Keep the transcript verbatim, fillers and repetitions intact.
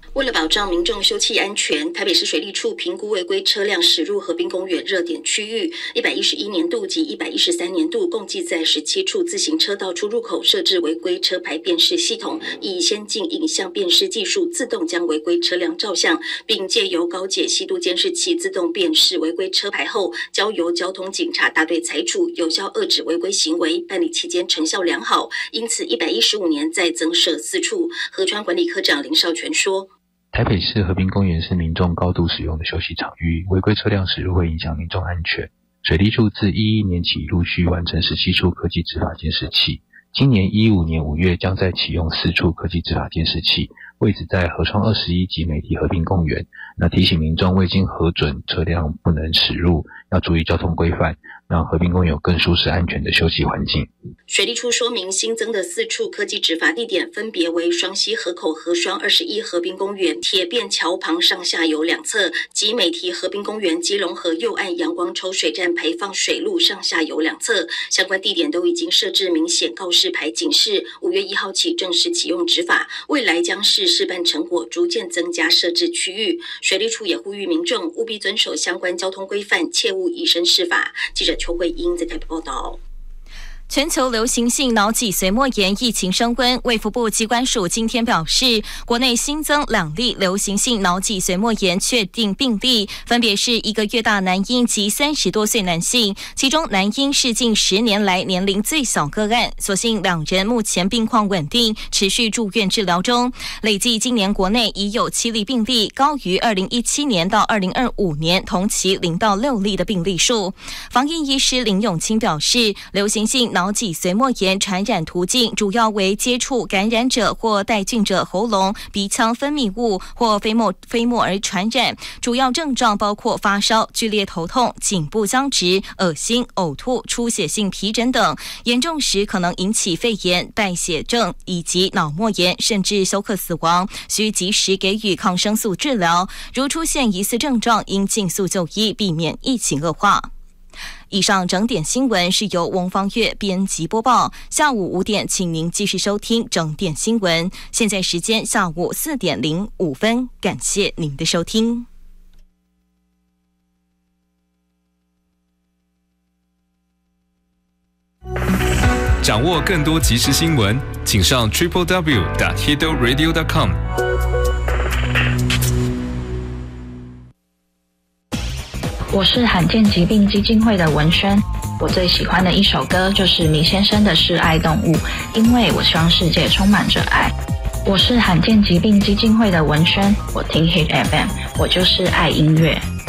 为了保障民众休憩安全，台北市水利处评估违规车辆驶入河滨公园热点区域，一百一十一年度及一百一十三年度共计在十七处自行车道出入口设置违规车牌辨识系统，以先进影像辨识技术自动将违规车辆照相，并借由高解析度监视器自动辨识违规车牌后，交由交通警察大队裁处，有效遏止违规行为。办理期间成效良好，因此一百一十五年再增设四处。河川管理科长林少全说。 台北市河滨公园是民众高度使用的休息场域，违规车辆驶入会影响民众安全。水利处自一一年起陆续完成十七处科技执法监视器，今年一五年五月将再启用四处科技执法监视器，位置在河川二十一及美堤河滨公园。那提醒民众未经核准车辆不能驶入，要注意交通规范，让河滨公园有更舒适安全的休息环境。 水利处说明，新增的四处科技执法地点分别为双溪河口河双二十一河滨公园、铁便桥旁上下游两侧及美堤河滨公园基隆河右岸阳光抽水站排放水路上下游两侧。相关地点都已经设置明显告示牌警示，五月一号起正式启用执法，未来将视示办成果逐渐增加设置区域。水利处也呼吁民众务必遵守相关交通规范，切勿以身试法。记者邱慧英在台北报道。 全球流行性脑脊髓膜炎疫情升温，卫福部疾管署今天表示，国内新增两例流行性脑脊髓膜炎确定病例，分别是一个月大男婴及三十多岁男性，其中男婴是近十年来年龄最小个案，所幸两人目前病况稳定，持续住院治疗中。累计今年国内已有七例病例，高于二零一七年到二零二五年同期零到六例的病例数。防疫医师林永清表示，流行性脑脊髓膜炎传染途径主要为接触感染者或带菌者喉咙、鼻腔分泌物或飞沫飞沫而传染，主要症状包括发烧、剧烈头痛、颈部僵直、恶心、呕吐、出血性皮疹等，严重时可能引起肺炎、败血症以及脑膜炎，甚至休克死亡，需及时给予抗生素治疗。如出现疑似症状，应尽速就医，避免疫情恶化。以上整点新闻是由翁方月编辑播报，下午五点请您继续收听整点新闻。现在时间下午四点零五分，感谢您的收听。 掌握更多即时新闻，请上 triple w 点 hido radio 点 com。 我是罕见疾病基金会的文轩，我最喜欢的一首歌就是米先生的《示爱动物》，因为我希望世界充满着爱。我是罕见疾病基金会的文轩，我听 Hit F M， 我就是爱音乐。